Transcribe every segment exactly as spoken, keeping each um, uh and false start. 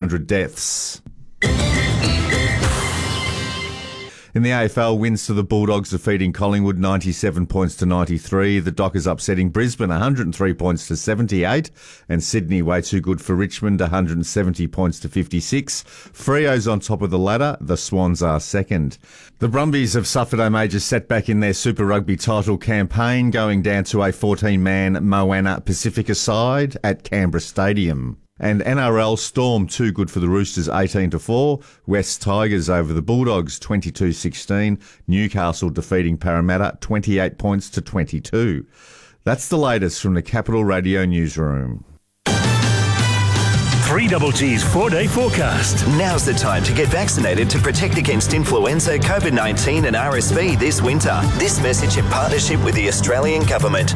hundred deaths. In the A F L, wins to the Bulldogs defeating Collingwood ninety-seven points to ninety-three. The Dockers upsetting Brisbane one hundred three points to seventy-eight. And Sydney way too good for Richmond one hundred seventy points to fifty-six. Freo's on top of the ladder. The Swans are second. The Brumbies have suffered a major setback in their Super Rugby title campaign, going down to a fourteen-man Moana Pacifica side at Canberra Stadium. And N R L Storm too good for the Roosters eighteen to four. West Tigers over the Bulldogs twenty-two sixteen. Newcastle defeating Parramatta twenty-eight points to twenty-two. That's the latest from the Capital Radio newsroom. three G G's four-day forecast. Now's the time to get vaccinated to protect against influenza, COVID nineteen and R S V this winter. This message in partnership with the Australian Government.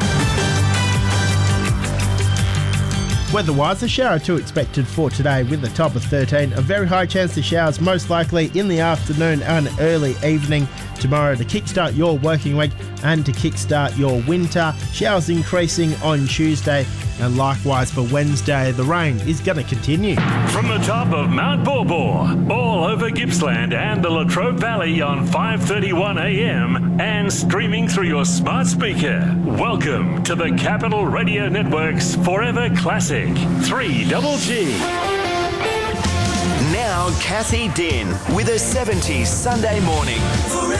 Weather-wise, a shower or two expected for today with a top of thirteen. A very high chance of showers most likely in the afternoon and early evening tomorrow to kickstart your working week and to kickstart your winter. Showers increasing on Tuesday and likewise for Wednesday. The rain is going to continue. From the top of Mount Baw, all over Gippsland and the Latrobe Valley on five thirty-one a m and streaming through your smart speaker. Welcome to the Capital Radio Network's Forever Classic three G G. Now Kathy Din with a seventies Sunday morning.